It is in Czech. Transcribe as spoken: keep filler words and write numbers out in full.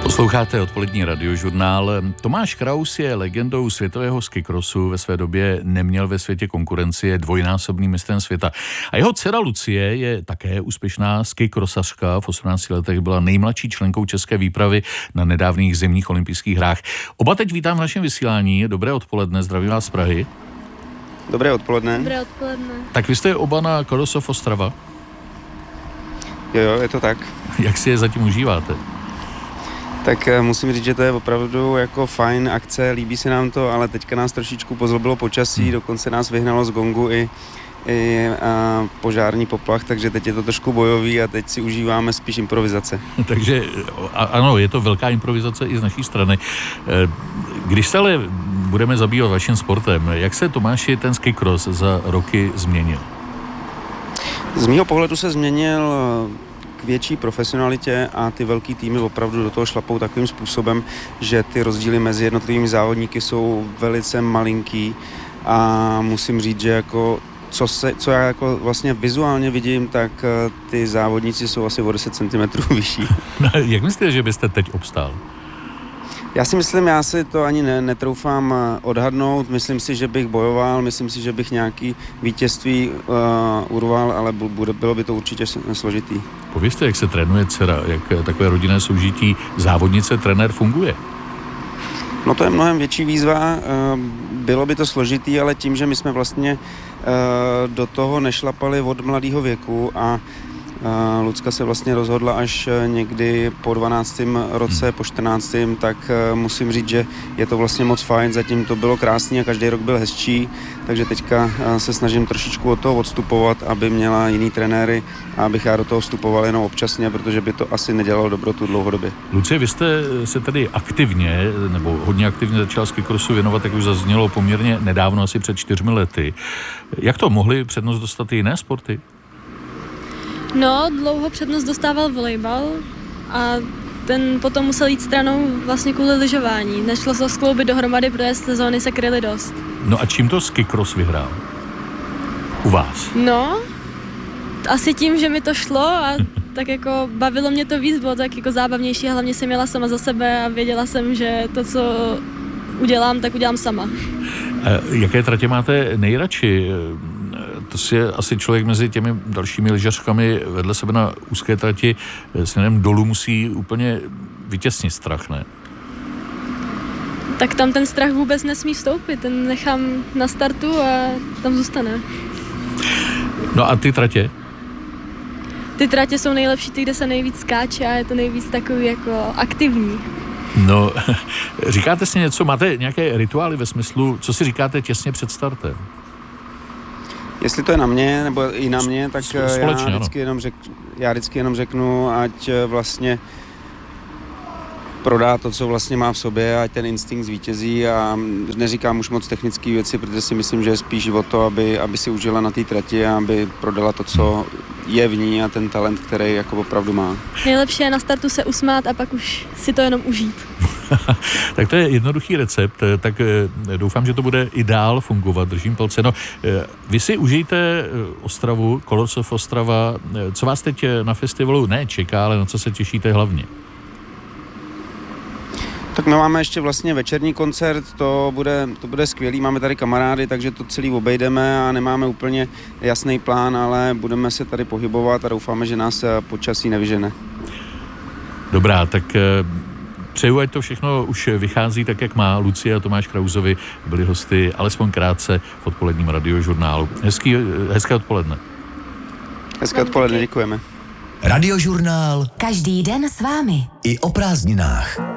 Posloucháte odpolední radiožurnál. Tomáš Kraus je legendou světového skikrosu. Ve své době neměl ve světě konkurenci, je dvojnásobným mistrem světa. A jeho dcera Lucie je také úspěšná skikrosařka. V osmnácti letech byla nejmladší členkou české výpravy na nedávných zimních olympijských hrách. Oba teď vítám v našem vysílání. Dobré odpoledne, zdravím vás z Prahy. Dobré odpoledne. Dobré odpoledne. Tak vy jste oba na Kolosov Ostrava. Jo, jo, je to tak. Jak si je zatím užíváte? Tak musím říct, že to je opravdu jako fajn akce, líbí se nám to, ale teďka nás trošičku pozlobilo počasí, hmm. dokonce nás vyhnalo z gongu i, i a, požární poplach, takže teď je to trošku bojový a teď si užíváme spíš improvizace. Takže ano, je to velká improvizace i z naší strany. Když se ale budeme zabývat vaším sportem, jak se, Tomáši, ten skikros za roky změnil? Z mýho pohledu se změnil k větší profesionalitě a ty velký týmy opravdu do toho šlapou takovým způsobem, že ty rozdíly mezi jednotlivými závodníky jsou velice malinký a musím říct, že jako co, se, co já jako vlastně vizuálně vidím, tak ty závodníci jsou asi o deset centimetrů vyšší. No, jak myslíte, že byste teď obstál? Já si myslím, já si to ani ne, netroufám odhadnout, myslím si, že bych bojoval, myslím si, že bych nějaký vítězství uh, urval, ale bude, bylo by to určitě složitý. Povězte, jak se trénuje dcera, jak takové rodinné soužití závodnice, trenér funguje? No to je mnohem větší výzva, uh, bylo by to složitý, ale tím, že my jsme vlastně uh, do toho nešlapali od mladého věku a Uh, Lucka se vlastně rozhodla až někdy po dvanáctém roce, hmm. po čtrnáctém tak uh, musím říct, že je to vlastně moc fajn, zatím to bylo krásný a každý rok byl hezčí, takže teďka uh, se snažím trošičku od toho odstupovat, aby měla jiný trenéry a abych já do toho vstupoval jenom občasně, protože by to asi nedělalo dobrotu dlouhodobě. Lucie, vy jste se tady aktivně, nebo hodně aktivně začala skikrosu věnovat, jak už zaznělo poměrně nedávno, asi před čtyřmi lety. Jak to mohly přednost dostat i jiné sporty? No, dlouho přednost dostával volejbal a ten potom musel jít stranou vlastně kvůli lyžování. Nešlo se skloubit dohromady, protože sezóny se kryly dost. No a čím to skikros vyhrál? U vás? No, asi tím, že mi to šlo a tak jako bavilo mě to víc, bylo to tak jako zábavnější a hlavně jsem jela sama za sebe a věděla jsem, že to, co udělám, tak udělám sama. A jaké tratě máte nejradši? To si je asi člověk mezi těmi dalšími lyžařkami vedle sebe na úzké trati směrem dolů musí úplně vytěsnit strach, ne? Tak tam ten strach vůbec nesmí vstoupit, ten nechám na startu a tam zůstane. No a ty tratě? Ty tratě jsou nejlepší, ty, kde se nejvíc skáče a je to nejvíc takový jako aktivní. No, říkáte si něco, máte nějaké rituály ve smyslu, co si říkáte těsně před startem? Jestli to je na mě, nebo i na mě, tak Společně, já, vždycky jenom řek, já vždycky jenom řeknu, ať vlastně prodá to, co vlastně má v sobě, ať ten instinkt zvítězí a neříkám už moc technické věci, protože si myslím, že je spíš o to, aby, aby si užila na té trati a aby prodala to, co je v ní a ten talent, který jako opravdu má. Nejlepší je na startu se usmát a pak už si to jenom užít. Tak to je jednoduchý recept, tak doufám, že to bude i dál fungovat, držím palce. No, vy si užijte Ostravu, Kolosov Ostrava, co vás teď na festivalu ne čeká, ale na co se těšíte hlavně? Tak my máme ještě vlastně večerní koncert, to bude, to bude skvělý, máme tady kamarády, takže to celý obejdeme a nemáme úplně jasný plán, ale budeme se tady pohybovat a doufáme, že nás počasí nevyžene. Dobrá, tak přeju, ať to všechno už vychází tak, jak má. Lucie a Tomáš Krausovi byli hosty alespoň krátce v odpoledním radiožurnálu. Hezký, hezké odpoledne. Hezké odpoledne, děkujeme. Radiožurnál. Každý den s vámi. I o prázdninách.